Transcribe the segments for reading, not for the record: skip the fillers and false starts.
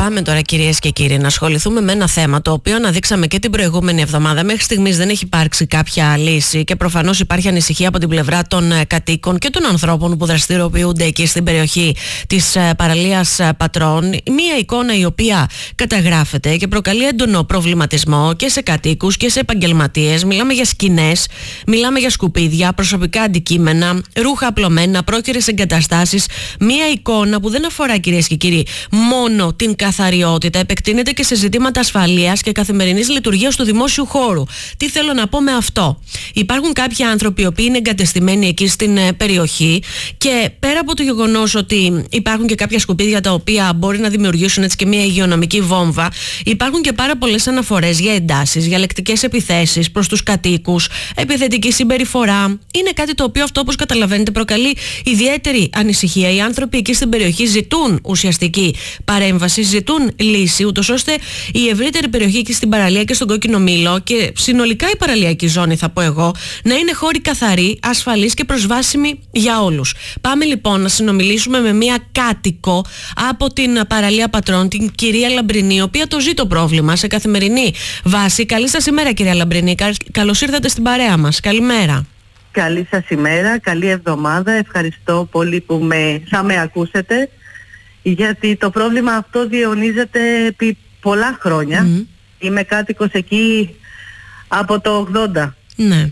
πάμε τώρα, κυρίες και κύριοι, να ασχοληθούμε με ένα θέμα το οποίο αναδείξαμε και την προηγούμενη εβδομάδα. Μέχρι στιγμής δεν έχει υπάρξει κάποια λύση και προφανώς υπάρχει ανησυχία από την πλευρά των κατοίκων και των ανθρώπων που δραστηριοποιούνται εκεί στην περιοχή της παραλίας Πατρών. Μία εικόνα η οποία καταγράφεται και προκαλεί έντονο προβληματισμό και σε κατοίκους και σε επαγγελματίες. Μιλάμε για σκηνές, μιλάμε για σκουπίδια, προσωπικά αντικείμενα, ρούχα απλωμένα, πρόχειρες εγκαταστάσεις. Μία εικόνα που δεν αφορά, κυρίες και κύριοι, μόνο την καθαριότητα, επεκτείνεται και σε ζητήματα ασφαλείας και καθημερινής λειτουργίας του δημόσιου χώρου. Τι θέλω να πω με αυτό? Υπάρχουν κάποιοι άνθρωποι οι οποίοι είναι εγκατεστημένοι εκεί στην περιοχή και πέρα από το γεγονός ότι υπάρχουν και κάποια σκουπίδια τα οποία μπορεί να δημιουργήσουν έτσι και μια υγειονομική βόμβα, υπάρχουν και πάρα πολλές αναφορές για εντάσεις, για λεκτικές επιθέσεις προς τους κατοίκους, επιθετική συμπεριφορά. Είναι κάτι το οποίο αυτό, όπως καταλαβαίνετε, προκαλεί ιδιαίτερη ανησυχία. Οι άνθρωποι εκεί στην περιοχή ζητούν ουσιαστική παρέμβαση, ζητούν λύση, ούτως ώστε η ευρύτερη περιοχή εκεί στην παραλία και στον Κόκκινο Μήλο και συνολικά η παραλιακή ζώνη, θα πω εγώ, να είναι χώροι καθαροί, ασφαλείς και προσβάσιμοι για όλους. Πάμε λοιπόν να συνομιλήσουμε με μία κάτοικο από την παραλία Πατρών, την κυρία Λαμπρινή, η οποία το ζει το πρόβλημα σε καθημερινή βάση. Καλή σας ημέρα, κυρία Λαμπρινή. Καλώς ήρθατε στην παρέα μας. Καλημέρα. Καλή σας ημέρα, καλή εβδομάδα. Ευχαριστώ πολύ που θα με ακούσετε, γιατί το πρόβλημα αυτό διαιωνίζεται επί πολλά χρόνια. Είμαι κάτοικος εκεί από το 80. Ναι.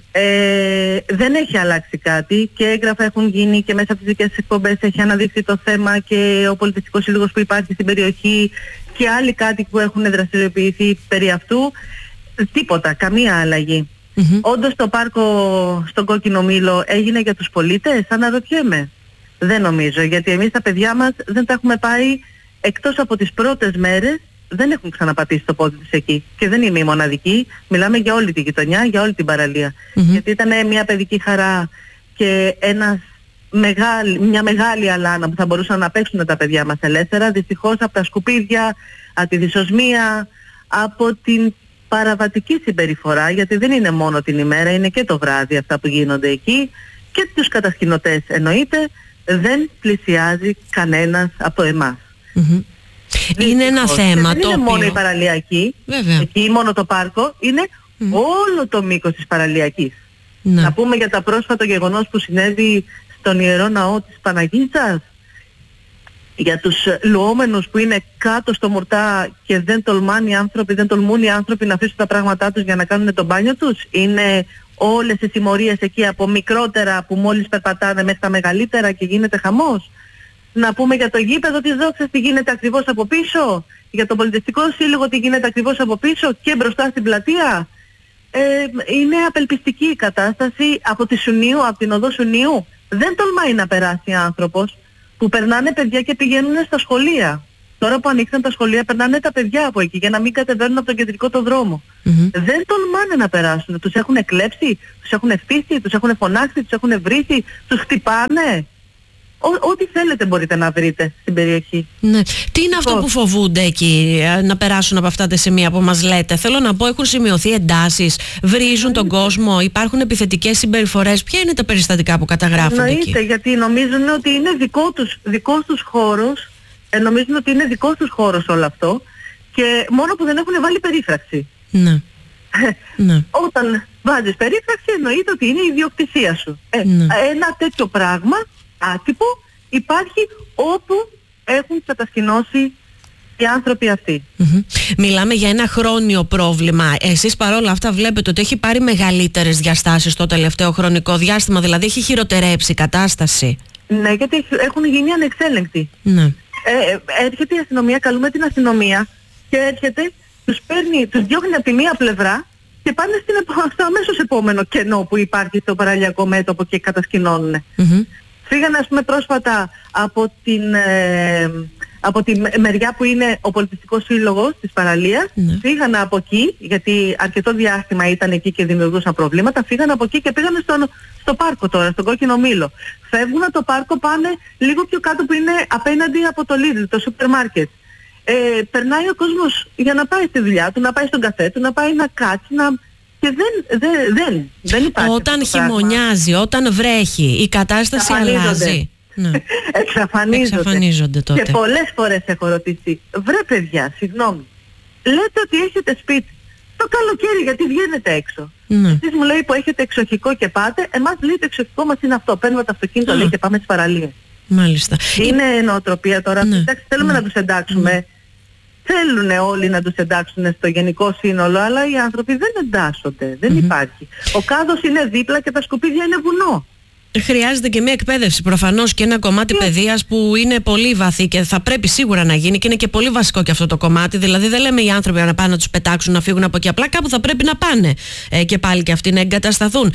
Δεν έχει αλλάξει κάτι και έγγραφα έχουν γίνει και μέσα από τις δικές εκπομπές έχει αναδείξει το θέμα και ο πολιτιστικός σύλλογος που υπάρχει στην περιοχή και άλλοι κάτοικοι που έχουν δραστηριοποιηθεί περί αυτού. Τίποτα, καμία αλλαγή. Όντως το πάρκο στον Κόκκινο Μήλο έγινε για τους πολίτες? Αναρωτιέμαι. Δεν νομίζω, γιατί εμείς τα παιδιά μας δεν τα έχουμε πάει, εκτός από τις πρώτες μέρες δεν έχουν ξαναπατήσει το πόδι τους εκεί. Και δεν είμαι η μοναδική, μιλάμε για όλη τη γειτονιά, για όλη την παραλία. Γιατί ήταν μια παιδική χαρά και μια μεγάλη αλάνα που θα μπορούσαν να παίξουν τα παιδιά μας ελεύθερα. Δυστυχώς από τα σκουπίδια, από τη δυσοσμία, από την παραβατική συμπεριφορά, γιατί δεν είναι μόνο την ημέρα, είναι και το βράδυ αυτά που γίνονται εκεί, και τους κατασκηνωτές εννοείται, δεν πλησιάζει κανένας από εμάς. Είναι ένα θέμα δεν το είναι οποίο... μόνο η παραλιακή, εκεί μόνο το πάρκο, είναι όλο το μήκος της παραλιακής. Να πούμε για τα πρόσφατο γεγονός που συνέβη στον Ιερό Ναό της Παναγίτσας, για τους λουόμενους που είναι κάτω στο Μουρτά και δεν τολμούν οι άνθρωποι να αφήσουν τα πράγματά τους για να κάνουν το μπάνιο τους. Είναι όλες οι συμμορίες εκεί, από μικρότερα που μόλις περπατάνε μέχρι τα μεγαλύτερα και γίνεται χαμός. Να πούμε για το γήπεδο της Δόξας τι γίνεται ακριβώς από πίσω, για τον πολιτιστικό σύλλογο τι γίνεται ακριβώς από πίσω και μπροστά στην πλατεία. Είναι απελπιστική η κατάσταση. Από τη Σουνίου, από την οδό Σουνίου δεν τολμάει να περάσει άνθρωπος, που περνάνε παιδιά και πηγαίνουν στα σχολεία. Τώρα που ανοίξαν τα σχολεία περνάνε τα παιδιά από εκεί για να μην κατεβαίνουν από τον κεντρικό το δρόμο. Δεν τολμάνε να περάσουν. Τους έχουν κλέψει, τους έχουν φτύσει, τους έχουν φωνάξει, τους έχουν βρίσει, τους χτυπάνε. Ό,τι θέλετε μπορείτε να βρείτε στην περιοχή. Ναι. Τι είναι αυτό που φοβούνται εκεί να περάσουν από αυτά τα σημεία που μας λέτε? Θέλω να πω, έχουν σημειωθεί εντάσεις, βρίζουν τον κόσμο, υπάρχουν επιθετικές συμπεριφορές. Ποια είναι τα περιστατικά που καταγράφονται εκεί? Γιατί νομίζουν ότι είναι δικός τους χώρος, νομίζουν ότι είναι δικός τους χώρος όλο αυτό, και μόνο που δεν έχουν βάλει περίφραξη. Ναι. Όταν βάζεις περίφραξη εννοείται ότι είναι η ιδιοκτησία σου. Ένα τέτοιο πράγμα άτυπο υπάρχει όπου έχουν κατασκηνώσει οι άνθρωποι αυτοί. Μιλάμε για ένα χρόνιο πρόβλημα. Εσείς παρόλα αυτά βλέπετε ότι έχει πάρει μεγαλύτερες διαστάσεις το τελευταίο χρονικό διάστημα, δηλαδή έχει χειροτερέψει η κατάσταση? Ναι, γιατί έχουν γίνει ανεξέλεγκτοι. Έρχεται η αστυνομία, καλούμε την αστυνομία και έρχεται, τους διώχνει από τη μία πλευρά και πάνε στο αμέσως επόμενο κενό που υπάρχει στο παραλιακό μέτωπο και κατασκηνώνουν. Φύγανε ας πούμε πρόσφατα από τη μεριά που είναι ο πολιτιστικός σύλλογος της παραλίας, φύγανε από εκεί, γιατί αρκετό διάστημα ήταν εκεί και δημιουργούσαν προβλήματα, φύγανε από εκεί και πήγανε στο πάρκο τώρα, στον Κόκκινο Μήλο. Φεύγουν από το πάρκο, πάνε λίγο πιο κάτω που είναι απέναντι από το Lidl, το σούπερ μάρκετ. Περνάει ο κόσμος για να πάει στη δουλειά του, να πάει στον καφέ του, να πάει να κάτσει, και δεν υπάρχει. Όταν χειμωνιάζει, όταν βρέχει, η κατάσταση αλλάζει. Εξαφανίζονται τότε. Και πολλές φορές έχω ρωτήσει, βρε παιδιά, συγγνώμη, λέτε ότι έχετε σπίτι το καλοκαίρι, γιατί βγαίνετε έξω? Εσείς μου λέει που έχετε εξοχικό και πάτε, εμάς λέει το εξοχικό μας είναι αυτό, παίρνουμε το αυτοκίνητο λέει και πάμε στις παραλίες. Μάλιστα. Είναι νοοτροπία τώρα, εντάξει, θέλουμε να τους εντάξουμε. Θέλουν όλοι να τους εντάξουν στο γενικό σύνολο, αλλά οι άνθρωποι δεν εντάσσονται, δεν υπάρχει. Ο κάδος είναι δίπλα και τα σκουπίδια είναι βουνό. Χρειάζεται και μια εκπαίδευση προφανώς και ένα κομμάτι παιδείας που είναι πολύ βαθύ και θα πρέπει σίγουρα να γίνει και είναι και πολύ βασικό και αυτό το κομμάτι. Δηλαδή δεν λέμε οι άνθρωποι να πάνε να τους πετάξουν, να φύγουν από εκεί, απλά κάπου θα πρέπει να πάνε και πάλι και αυτοί να εγκατασταθούν.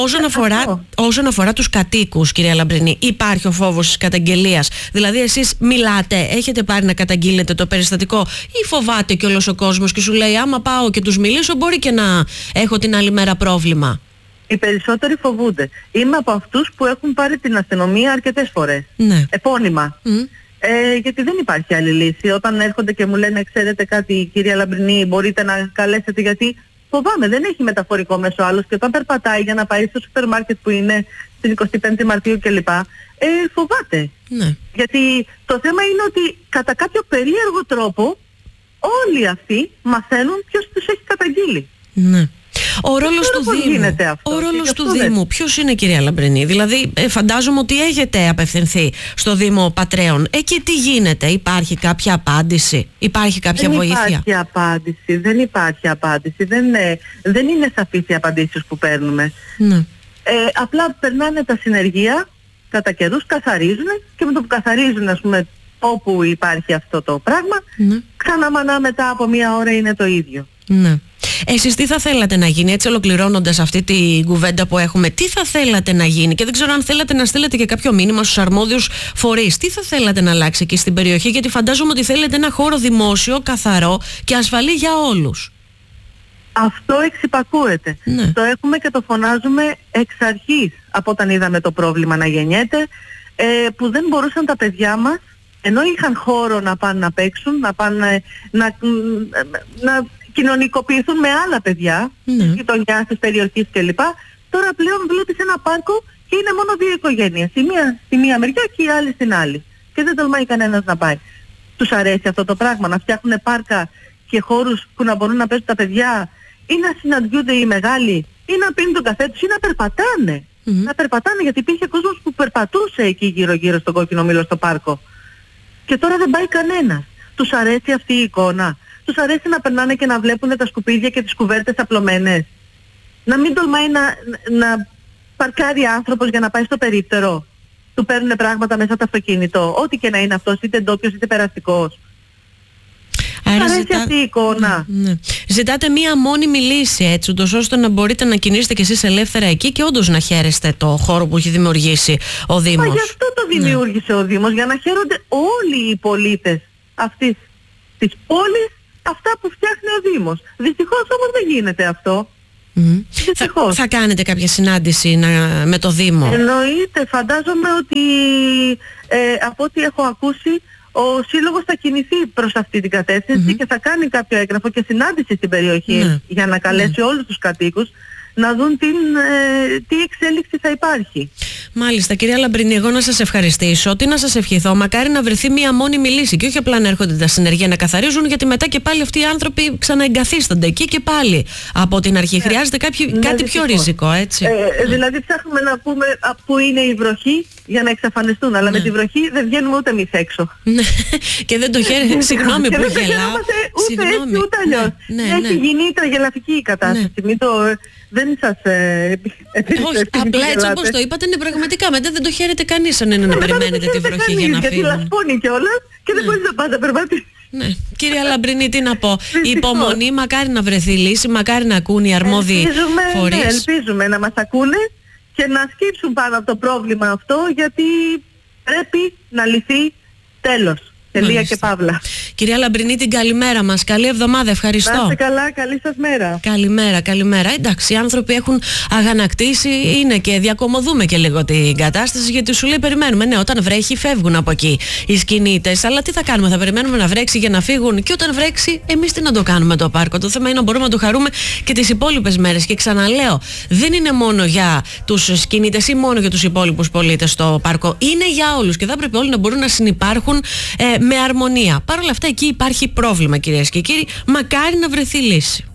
Όσον αφορά τους κατοίκους, κυρία Λαμπρινή, υπάρχει ο φόβος της καταγγελίας? Δηλαδή εσείς μιλάτε, έχετε πάρει να καταγγείλετε το περιστατικό ή φοβάται και όλος ο κόσμος και σου λέει άμα πάω και τους μιλήσω μπορεί και να έχω την άλλη μέρα πρόβλημα? Οι περισσότεροι φοβούνται. Είμαι από αυτούς που έχουν πάρει την αστυνομία αρκετές φορές. Επώνυμα. Γιατί δεν υπάρχει άλλη λύση. Όταν έρχονται και μου λένε ξέρετε κάτι κυρία Λαμπρινή, μπορείτε να καλέσετε, γιατί φοβάμαι, δεν έχει μεταφορικό μέσο άλλος και όταν περπατάει για να πάει στο σούπερ μάρκετ που είναι στην 25η Μαρτίου κλπ. Φοβάται. Γιατί το θέμα είναι ότι κατά κάποιο περίεργο τρόπο όλοι αυτοί μαθαίνουν ποιος τους έχει καταγγείλει. Ο ρόλος του Δήμου ποιος είναι, κυρία Λαμπρινή? Δηλαδή φαντάζομαι ότι έχετε απευθυνθεί στο Δήμο Πατρέων. Εκεί τι γίνεται? Υπάρχει κάποια απάντηση? Υπάρχει κάποια βοήθεια? Δεν υπάρχει απάντηση. Δεν είναι σαφείς οι απαντήσεις που παίρνουμε. Απλά περνάνε τα συνεργεία κατά καιρούς, καθαρίζουν και με το που καθαρίζουν, ας πούμε, όπου υπάρχει αυτό το πράγμα, ξαναμανά μετά από μία ώρα είναι το ίδιο. Εσείς τι θα θέλατε να γίνει, έτσι ολοκληρώνοντας αυτή τη κουβέντα που έχουμε, τι θα θέλατε να γίνει? Και δεν ξέρω αν θέλατε να στείλετε και κάποιο μήνυμα στους αρμόδιους φορείς. Τι θα θέλατε να αλλάξει εκεί στην περιοχή? Γιατί φαντάζομαι ότι θέλετε ένα χώρο δημόσιο, καθαρό και ασφαλή για όλους. Αυτό εξυπακούεται. Το έχουμε και το φωνάζουμε εξ αρχής, από όταν είδαμε το πρόβλημα να γεννιέται, που δεν μπορούσαν τα παιδιά μας, ενώ είχαν χώρο να πάνε να παίξουν, να πάνε να κοινωνικοποιηθούν με άλλα παιδιά της γειτονιάς, της περιοχής κλπ. Τώρα πλέον βλέπεις ένα πάρκο και είναι μόνο δύο οικογένειες. Η μία στη μία μεριά και η άλλη στην άλλη. Και δεν τολμάει κανένας να πάει. Τους αρέσει αυτό το πράγμα, να φτιάχνουν πάρκα και χώρους που να μπορούν να παίζουν τα παιδιά ή να συναντιούνται οι μεγάλοι ή να πίνουν τον καφέ τους ή να περπατάνε. Να περπατάνε, γιατί υπήρχε κόσμος που περπατούσε εκεί γύρω-γύρω στον Κόκκινο Μήλο στο πάρκο. Και τώρα δεν πάει κανένας. Τους αρέσει αυτή η εικόνα? Τους αρέσει να περνάνε και να βλέπουν τα σκουπίδια και τις κουβέρτες απλωμένες? Να μην τολμάει να παρκάρει άνθρωπος για να πάει στο περίπτερο? Του παίρνουν πράγματα μέσα από το αυτοκίνητο, ό,τι και να είναι αυτός, είτε ντόπιος είτε περαστικός. Άρα αρέσει αυτή η εικόνα. Ζητάτε μία μόνιμη λύση, έτσι, ούτως ώστε να μπορείτε να κινήσετε κι εσείς ελεύθερα εκεί και όντως να χαίρεστε το χώρο που έχει δημιουργήσει ο Δήμος. Μα γι' αυτό το δημιούργησε ο Δήμος, για να χαίρονται όλοι οι πολίτες αυτής της πόλης αυτά που φτιάχνει ο Δήμος. Δυστυχώς όμως δεν γίνεται αυτό. Θα κάνετε κάποια συνάντηση με το Δήμο? Εννοείται, φαντάζομαι ότι από ό,τι έχω ακούσει ο Σύλλογος θα κινηθεί προς αυτή την κατεύθυνση και θα κάνει κάποιο έγγραφο και συνάντηση στην περιοχή για να καλέσει όλους τους κατοίκους να δουν τι εξέλιξη θα υπάρχει. Μάλιστα, κυρία Λαμπρινή, εγώ να σας ευχαριστήσω, τι να σας ευχηθώ, μακάρι να βρεθεί μία μόνιμη λύση και όχι απλά να έρχονται τα συνεργεία να καθαρίζουν, γιατί μετά και πάλι αυτοί οι άνθρωποι ξαναεγκαθίστανται εκεί και πάλι από την αρχή. Χρειάζεται κάτι πιο ριζικό, έτσι. Δηλαδή ψάχνουμε να πούμε πού είναι η βροχή για να εξαφανιστούν, αλλά με τη βροχή δεν βγαίνουμε ούτε εμείς έξω. Και δεν το χαίρεται, συγγνώμη που γελάω. Ούτε έτσι ούτε αλλιώς. Έχει γίνει η τραγελαφική η κατάσταση. Δεν σας όχι, απλά έτσι όπως το είπατε είναι πραγματικά. Μετά δεν το χαίρεται κανείς αν είναι να περιμένετε τη βροχή για να φύγουν. Γιατί λασπώνει κιόλας και δεν μπορείς να πας να περπατήσεις. Ναι. Κυρία Λαμπρινή, τι να πω. Υπομονή, μακάρι να βρεθεί λύση, μακάρι να ακούν οι αρμόδιοι φορείς. Ελπίζουμε να μας ακούνε και να σκύψουν πάνω από το πρόβλημα αυτό, γιατί πρέπει να λυθεί τέλος. Τελεία και παύλα. Κυρία Λαμπρινή, την καλημέρα μας. Καλή εβδομάδα, ευχαριστώ. Να είστε καλά, καλή σας μέρα. Καλημέρα. Εντάξει, οι άνθρωποι έχουν αγανακτήσει, είναι και διακομωδούμε και λίγο την κατάσταση, γιατί σου λέει περιμένουμε. Ναι, όταν βρέχει φεύγουν από εκεί οι σκηνήτες, αλλά τι θα κάνουμε, θα περιμένουμε να βρέξει για να φύγουν, και όταν βρέξει εμείς τι να το κάνουμε το πάρκο? Το θέμα είναι να μπορούμε να το χαρούμε και τις υπόλοιπες μέρες. Και ξαναλέω, δεν είναι μόνο για τους σκηνήτες ή μόνο για τους υπόλοιπους πολίτες το πάρκο, είναι για όλους και θα πρέπει όλοι να μπορούν να συνυπάρχουν με αρμονία. Παρ' όλα αυτά εκεί υπάρχει πρόβλημα, κυρίες και κύριοι, μακάρι να βρεθεί λύση.